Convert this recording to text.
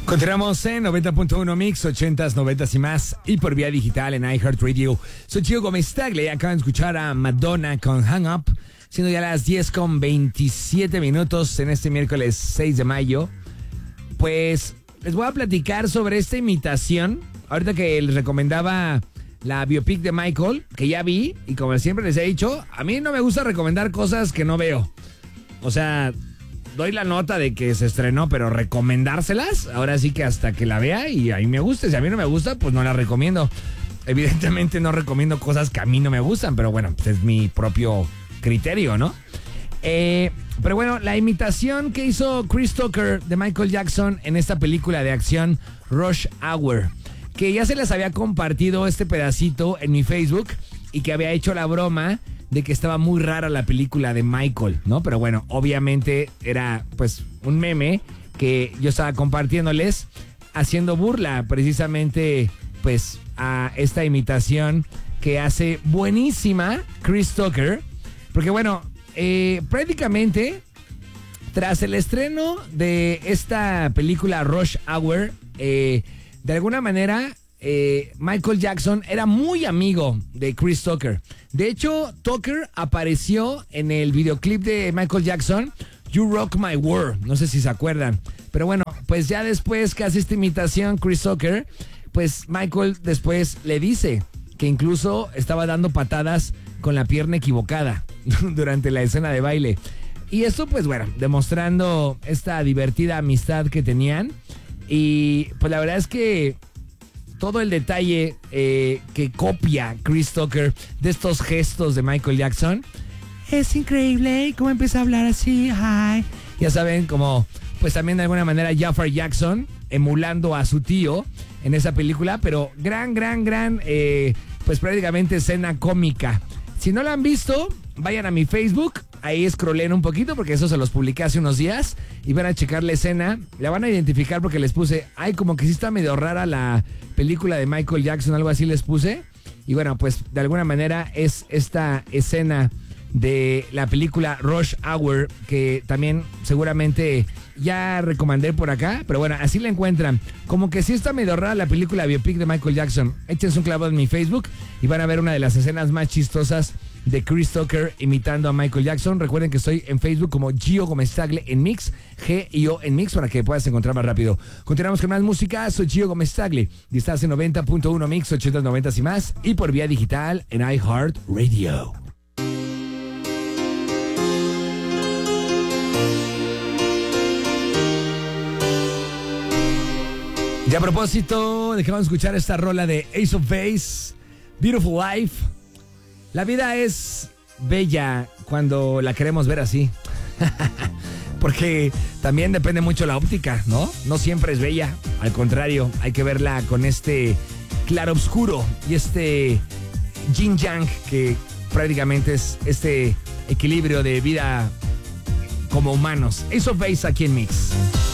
Continuamos en 90.1 Mix, 80s, 90s y más, y por vía digital en iHeartRadio. Soy Gio Gómez Tagle, acaban de escuchar a Madonna con Hang Up, siendo ya las 10:27 en este miércoles 6 de mayo. Pues les voy a platicar sobre esta imitación, ahorita que les recomendaba la biopic de Michael, que ya vi, y como siempre les he dicho, a mí no me gusta recomendar cosas que no veo. O sea, doy la nota de que se estrenó, pero recomendárselas, ahora sí que hasta que la vea y a mí me guste. Si a mí no me gusta, pues no la recomiendo. Evidentemente no recomiendo cosas que a mí no me gustan, pero bueno, pues es mi propio criterio, ¿no? Pero bueno, la imitación que hizo Chris Tucker de Michael Jackson en esta película de acción Rush Hour, que ya se les había compartido este pedacito en mi Facebook y que había hecho la broma de que estaba muy rara la película de Michael, ¿no? Pero bueno, obviamente era pues un meme que yo estaba compartiéndoles, haciendo burla precisamente pues a esta imitación que hace buenísima Chris Tucker. Porque bueno, prácticamente tras el estreno de esta película Rush Hour, de alguna manera Michael Jackson era muy amigo de Chris Tucker. De hecho, Tucker apareció en el videoclip de Michael Jackson, You Rock My World. No sé si se acuerdan. Pero bueno, pues ya después que hace esta imitación Chris Tucker, pues Michael después le dice que incluso estaba dando patadas con la pierna equivocada durante la escena de baile. Y esto pues bueno, demostrando esta divertida amistad que tenían. Y pues la verdad es que todo el detalle que copia Chris Tucker de estos gestos de Michael Jackson es increíble. Cómo empieza a hablar así, hi. Ya saben, como pues también de alguna manera Jafar Jackson emulando a su tío en esa película, pero gran, pues prácticamente escena cómica. Si no la han visto, vayan a mi Facebook, ahí scrollen un poquito porque eso se los publiqué hace unos días y van a checar la escena, la van a identificar porque les puse, ay, como que sí está medio rara la película de Michael Jackson, algo así les puse. Y bueno, pues de alguna manera es esta escena de la película Rush Hour que también seguramente ya recomendé por acá, pero bueno, así la encuentran. Como que sí está medio rara la película biopic de Michael Jackson. Échense un clavado en mi Facebook y van a ver una de las escenas más chistosas de Chris Tucker imitando a Michael Jackson. Recuerden que estoy en Facebook como Gio Gómez Tagle en Mix, G-I-O en Mix, para que puedas encontrar más rápido. Continuamos con más música. Soy Gio Gómez Tagle y estás en 90.1 Mix, 80s, 90s y más, y por vía digital en iHeartRadio. Y a propósito, dejamos escuchar esta rola de Ace of Base, Beautiful Life. La vida es bella cuando la queremos ver así. Porque también depende mucho la óptica, ¿no? No siempre es bella. Al contrario, hay que verla con este claroscuro y este yin-yang que prácticamente es este equilibrio de vida como humanos. Ace of Base aquí en Mix.